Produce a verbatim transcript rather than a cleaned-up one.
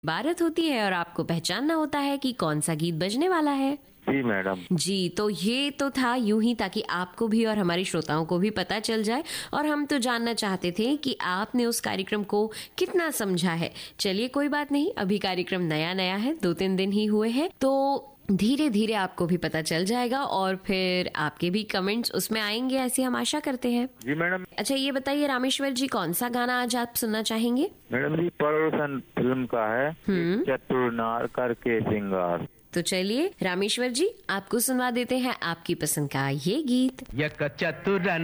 बारत होती है और आपको पहचानना होता है कि कौन सा गीत बजने वाला है। जी मैडम। जी, तो ये तो था यूं ही ताकि आपको भी और हमारे श्रोताओं को भी पता चल जाए, और हम तो जानना चाहते थे कि आपने उस कार्यक्रम को कितना समझा है। चलिए कोई बात नहीं, अभी कार्यक्रम नया नया है, दो तीन दिन ही हुए हैं, तो धीरे धीरे आपको भी पता चल जाएगा और फिर आपके भी कमेंट्स उसमें आएंगे, ऐसी हम आशा करते हैं। जी मैडम। अच्छा ये बताइए रामेश्वर जी, कौन सा गाना आज आप सुनना चाहेंगे? मैडम जी पड़ोसन फिल्म का है हम्म चतुर नार करके सिंगार। तो चलिए रामेश्वर जी, आपको सुनवा देते हैं आपकी पसंद का ये गीत। यक चतुर